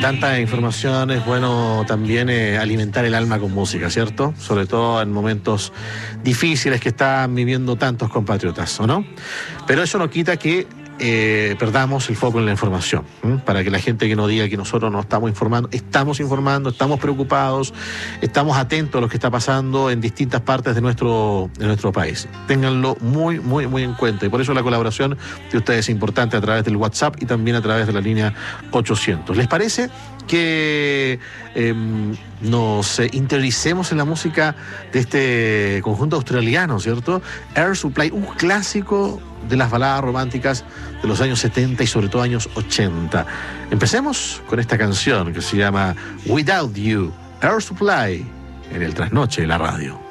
tanta información es bueno también alimentar el alma con música, ¿cierto? Sobre todo en momentos difíciles que están viviendo tantos compatriotas, ¿o no? Pero eso no quita que perdamos el foco en la información, para que la gente que no diga que nosotros no estamos informando, estamos preocupados, estamos atentos a lo que está pasando en distintas partes de nuestro país. Ténganlo muy, muy, muy en cuenta, y por eso la colaboración de ustedes es importante a través del WhatsApp y también a través de la línea 800. ¿Les parece que nos interioricemos en la música de este conjunto australiano, ¿cierto? Air Supply, un clásico de las baladas románticas de los años 70 y sobre todo años 80. Empecemos con esta canción que se llama Without You, Air Supply, en el Trasnoche de la radio.